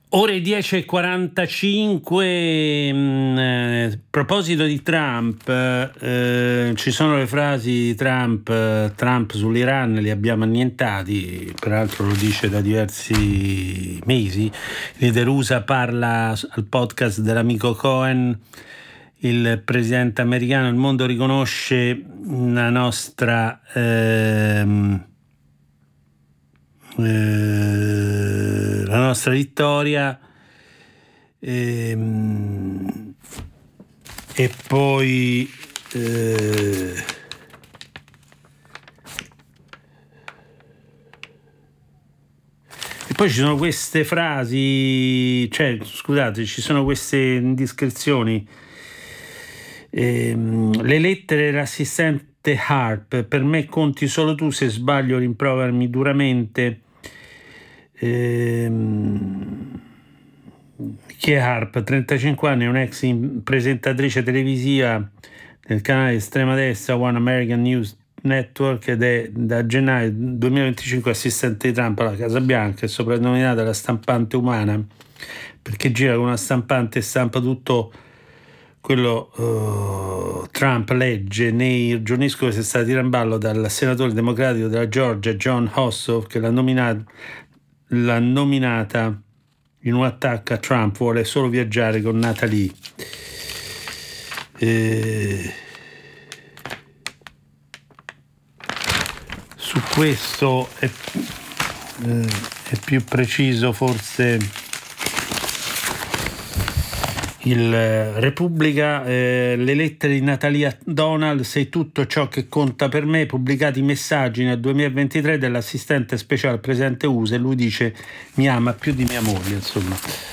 Ore 10:45, a proposito di Trump, ci sono le frasi di Trump sull'Iran, li abbiamo annientati, peraltro lo dice da diversi mesi. Il leader USA parla al podcast dell'amico Cohen, il presidente americano: il mondo riconosce la nostra vittoria, e poi ci sono queste frasi, ci sono queste indiscrezioni. Le lettere dell'assistente Harp: per me conti solo tu, se sbaglio rimproverami duramente. Chi è Harp? 35 anni, un'ex presentatrice televisiva del canale estrema destra One American News Network, ed è da gennaio 2025 assistente di Trump alla Casa Bianca. È soprannominata la stampante umana perché gira con una stampante e stampa tutto quello Trump legge. Nei giorni scorsi è stata tirata in ballo dal senatore democratico della Georgia Jon Ossoff, che l'ha nominata in un attacco a Trump. Vuole solo viaggiare con Natalie. Su questo è più preciso forse il Repubblica. Le lettere di Natalia Donald: sei tutto ciò che conta per me, pubblicati messaggi nel 2023 dell'assistente speciale al presidente USA, e lui dice mi ama più di mia moglie, insomma.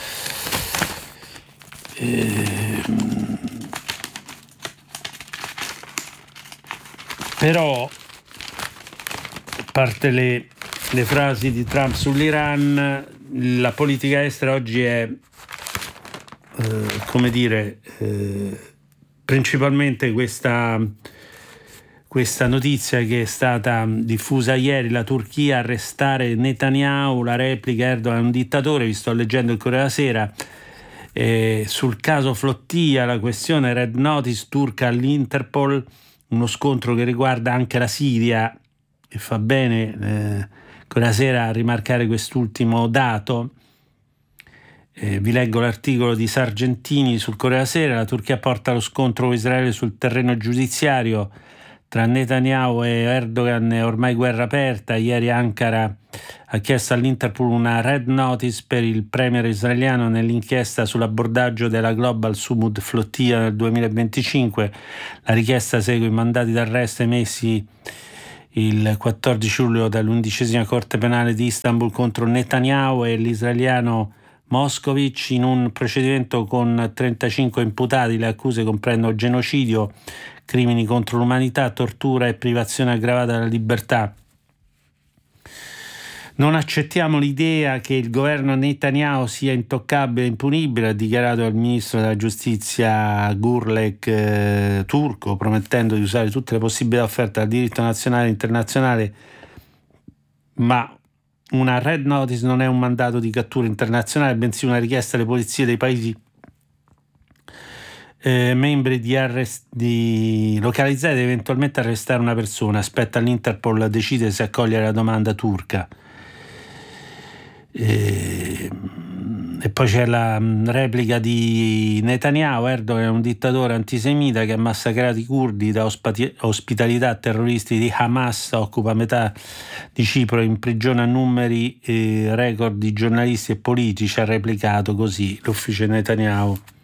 Però, a parte le frasi di Trump sull'Iran, la politica estera oggi è principalmente questa notizia che è stata diffusa ieri: la Turchia arrestare Netanyahu, la replica Erdogan è un dittatore. Vi sto leggendo il Corriere della Sera. Sul caso Flotilla, la questione Red Notice turca all'Interpol, uno scontro che riguarda anche la Siria, e fa bene Corriere della Sera a rimarcare quest'ultimo dato. Vi leggo l'articolo di Sargentini sul Corriere della Sera: la Turchia porta lo scontro con Israele sul terreno giudiziario. Tra Netanyahu e Erdogan è ormai guerra aperta. Ieri Ankara ha chiesto all'Interpol una red notice per il premier israeliano nell'inchiesta sull'abbordaggio della Global Sumud Flotilla nel 2025. La richiesta segue i mandati d'arresto emessi il 14 luglio dall'11ª Corte Penale di Istanbul contro Netanyahu e l'israeliano Moscovic in un procedimento con 35 imputati. Le accuse comprendono genocidio, crimini contro l'umanità, tortura e privazione aggravata della libertà. Non accettiamo l'idea che il governo Netanyahu sia intoccabile e impunibile, ha dichiarato il ministro della giustizia Gurlek turco, promettendo di usare tutte le possibilità offerte dal diritto nazionale e internazionale. Ma una red notice non è un mandato di cattura internazionale, bensì una richiesta alle polizie dei paesi membri di localizzare ed eventualmente arrestare una persona. Aspetta all'Interpol a decidere se accogliere la domanda turca. E poi c'è la replica di Netanyahu: Erdogan è un dittatore antisemita che ha massacrato i curdi, da ospitalità a terroristi di Hamas, occupa metà di Cipro, imprigiona numeri record di giornalisti e politici. Ha replicato così l'ufficio Netanyahu.